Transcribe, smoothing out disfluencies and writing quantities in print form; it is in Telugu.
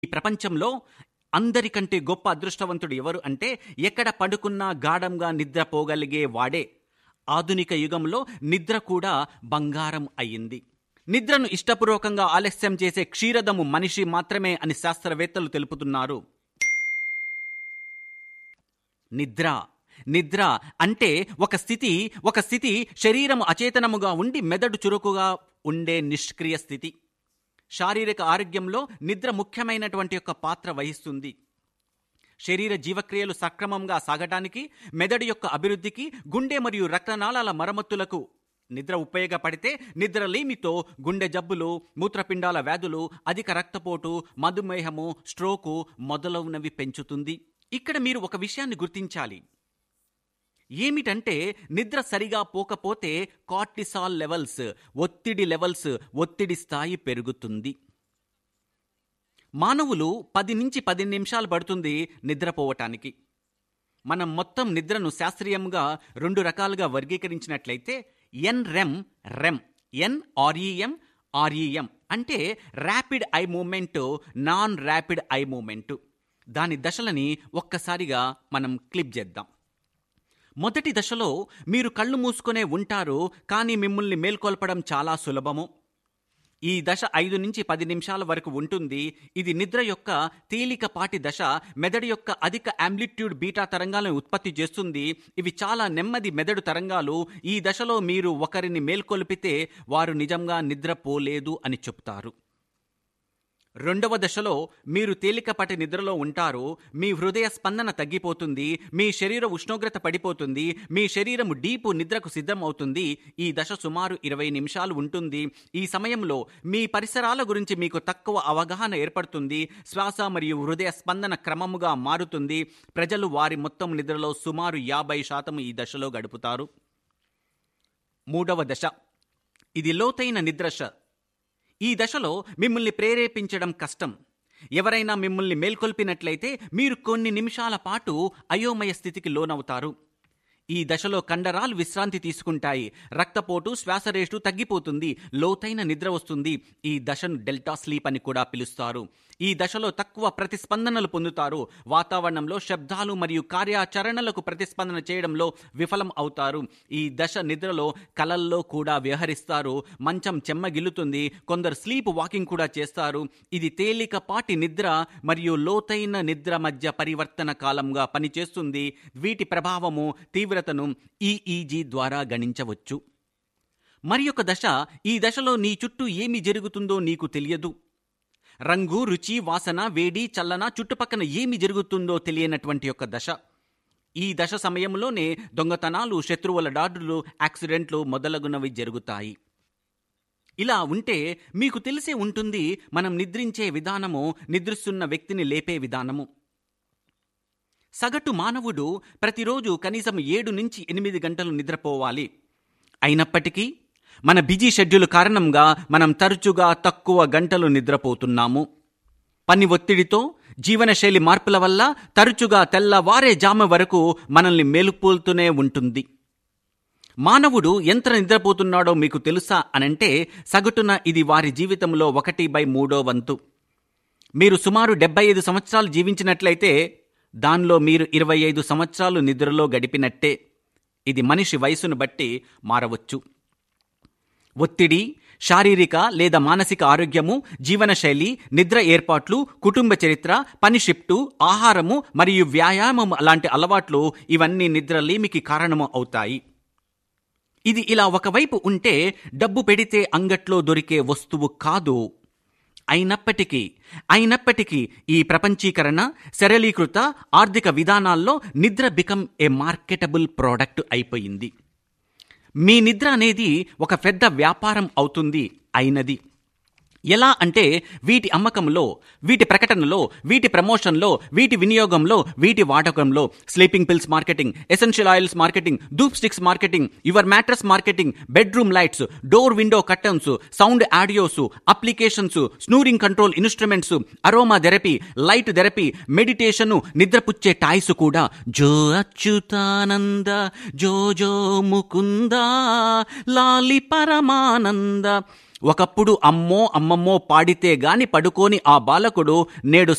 ఈ ప్రపంచంలో అందరికంటే గొప్ప అదృష్టవంతుడు ఎవరు అంటే ఎక్కడ పడుకున్నా గాఢంగా నిద్రపోగలిగే వాడే. ఆధునిక యుగంలో నిద్ర కూడా బంగారం అయ్యింది. నిద్రను ఇష్టపూర్వకంగా ఆలస్యం చేసే క్షీరదము మనిషి మాత్రమే అని శాస్త్రవేత్తలు తెలుపుతున్నారు. నిద్ర అంటే ఒక స్థితి శరీరము అచేతనముగా ఉండి మెదడు చురుకుగా ఉండే నిష్క్రియ స్థితి. శారీరక ఆరోగ్యంలో నిద్ర ముఖ్యమైనటువంటి యొక్క పాత్ర వహిస్తుంది. శరీర జీవక్రియలు సక్రమంగా సాగటానికి, మెదడు యొక్క అభివృద్ధికి, గుండె మరియు రక్తనాళాల మరమ్మతులకు నిద్ర ఉపయోగపడితే నిద్రలేమితో గుండె జబ్బులు, మూత్రపిండాల వ్యాధులు, అధిక రక్తపోటు, మధుమేహము, స్ట్రోకు మొదలైనవి పెంచుతుంది. ఇక్కడ మీరు ఒక విషయాన్ని గుర్తించాలి. ఏమిటంటే నిద్ర సరిగా పోకపోతే కార్టిసాల్ లెవెల్స్, ఒత్తిడి స్థాయి పెరుగుతుంది. మానవులు 10 నుంచి 15 నిమిషాలు పడుతుంది నిద్రపోవటానికి. మనం మొత్తం నిద్రను శాస్త్రీయంగా 2 రకాలుగా వర్గీకరించినట్లయితే NREM, REM అంటే rapid eye movement, non rapid eye movement. దాని దశలని ఒక్కసారిగా మనం క్లిప్ చేద్దాం. మొదటి దశలో మీరు కళ్ళు మూసుకునే ఉంటారు, కానీ మిమ్మల్ని మేల్కొల్పడం చాలా సులభము. ఈ దశ 5 నుంచి 10 నిమిషాల వరకు ఉంటుంది. ఇది నిద్ర యొక్క తేలికపాటి దశ. మెదడు యొక్క అధిక యాంప్లిట్యూడ్ బీటా తరంగాలను ఉత్పత్తి చేస్తుంది. ఇవి చాలా నెమ్మది మెదడు తరంగాలు. ఈ దశలో మీరు ఒకరిని మేల్కొల్పితే వారు నిజంగా నిద్రపోలేదు అని చెప్తారు. రెండవ దశలో మీరు తేలికపాటి నిద్రలో ఉంటారు. మీ హృదయ స్పందన తగ్గిపోతుంది, మీ శరీర ఉష్ణోగ్రత పడిపోతుంది, మీ శరీరము డీపు నిద్రకు సిద్ధం అవుతుంది. ఈ దశ సుమారు 20 నిమిషాలు ఉంటుంది. ఈ సమయంలో మీ పరిసరాల గురించి మీకు తక్కువ అవగాహన ఏర్పడుతుంది. శ్వాస మరియు హృదయ స్పందన క్రమముగా మారుతుంది. ప్రజలు వారి మొత్తం నిద్రలో సుమారు 50% ఈ దశలో గడుపుతారు. మూడవ దశ, ఇది లోతైన నిద్రశ. ఈ దశలో మిమ్మల్ని ప్రేరేపించడం కష్టం. ఎవరైనా మిమ్మల్ని మేల్కొల్పినట్లయితే మీరు కొన్ని నిమిషాల పాటు అయోమయ స్థితికి లోనవుతారు. ఈ దశలో కండరాలు విశ్రాంతి తీసుకుంటాయి, రక్తపోటు, శ్వాస రేటు తగ్గిపోతుంది, లోతైన నిద్ర వస్తుంది. ఈ దశను డెల్టా స్లీప్ అని కూడా పిలుస్తారు. ఈ దశలో తక్కువ ప్రతిస్పందనలు పొందుతారు. వాతావరణంలో శబ్దాలు మరియు కార్యాచరణలకు ప్రతిస్పందన చేయడంలో విఫలం అవుతారు. ఈ దశ నిద్రలో కలల్లో కూడా వ్యవహరిస్తారు. మంచం చెమ్మగిల్లుతుంది. కొందరు స్లీప్ వాకింగ్ కూడా చేస్తారు. ఇది తేలికపాటి నిద్ర మరియు లోతైన నిద్ర మధ్య పరివర్తన కాలంగా పనిచేస్తుంది. వీటి ప్రభావము, తీవ్రతను EEG ద్వారా గణించవచ్చు. మరి ఒక దశ, ఈ దశలో నీ చుట్టూ ఏమి జరుగుతుందో నీకు తెలియదు. రంగు, రుచి, వాసన, వేడి, చల్లన, చుట్టుపక్కన ఏమి జరుగుతుందో తెలియనటువంటి ఒక దశ. ఈ దశ సమయంలోనే దొంగతనాలు, శత్రువుల దాడులు, యాక్సిడెంట్లు మొదలగునవి జరుగుతాయి. ఇలా ఉంటే మీకు తెలిసే ఉంటుంది మనం నిద్రించే విధానము, నిద్రిస్తున్న వ్యక్తిని లేపే విధానము. సగటు మానవుడు ప్రతిరోజు కనీసం 7 నుంచి 8 గంటలు నిద్రపోవాలి. అయినప్పటికీ మన బిజీ షెడ్యూల్ కారణంగా మనం తరచుగా తక్కువ గంటలు నిద్రపోతున్నాము. పని ఒత్తిడితో, జీవనశైలి మార్పుల వల్ల తరచుగా తెల్లవారే జాము వరకు మనల్ని మేలుపోలుతూనే ఉంటుంది. మానవుడు ఎంత నిద్రపోతున్నాడో మీకు తెలుసా అనంటే సగటున ఇది వారి జీవితంలో 1/3 వంతు. మీరు సుమారు 75 సంవత్సరాలు జీవించినట్లయితే దానిలో మీరు 25 సంవత్సరాలు నిద్రలో గడిపినట్టే. ఇది మనిషి వయసును బట్టి మారవచ్చు. ఒత్తిడి, శారీరక లేదా మానసిక ఆరోగ్యము, జీవనశైలి, నిద్ర ఏర్పాట్లు, కుటుంబ చరిత్ర, పని షిఫ్టు, ఆహారము మరియు వ్యాయామం లాంటి అలవాట్లు ఇవన్నీ నిద్రలేమికి కారణము అవుతాయి. ఇది ఇలా ఒకవైపు ఉంటే డబ్బు పెడితే అంగట్లో దొరికే వస్తువు కాదు. అయినప్పటికీ ఈ ప్రపంచీకరణ, సరళీకృత ఆర్థిక విధానాల్లో నిద్ర బికమ్ ఏ మార్కెటబుల్ ప్రోడక్ట్ అయిపోయింది. మీ నిద్ర అనేది ఒక పెద్ద వ్యాపారం అవుతుంది అయినది. ఎలా అంటే వీటి అమ్మకంలో, వీటి ప్రకటనలో, వీటి ప్రమోషన్లో, వీటి వినియోగంలో, వీటి వాడకంలో. Sleeping pills marketing, essential oils marketing, dhoop sticks marketing, your mattress marketing, bedroom lights, door window curtains, sound audios, applications, స్నూరింగ్ control instruments, aroma therapy, light therapy, meditation, నిద్రపుచ్చే toys కూడా. జో అచ్యుతానంద, జో జో ముకుంద, లాలి పరమానంద. ఒకప్పుడు అమ్మో అమ్మమ్మో పాడితే గాని పడుకోని ఆ బాలకుడు నేడు